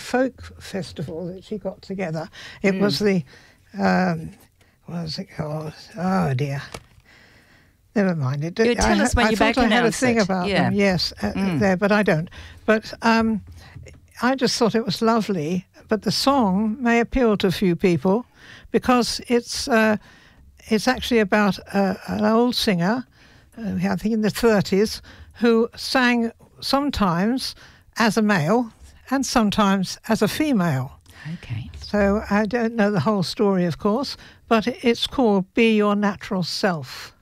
folk festival that she got together. It was the, what was it called? Oh dear. Never mind. You tell us when you're back. I thought I had a thing about them, yes, there, but I don't. But I just thought it was lovely. But the song may appeal to a few people because it's actually about an old singer, I think in the 30s, who sang sometimes as a male and sometimes as a female. Okay. So I don't know the whole story, of course, but it's called Be Your Natural Self.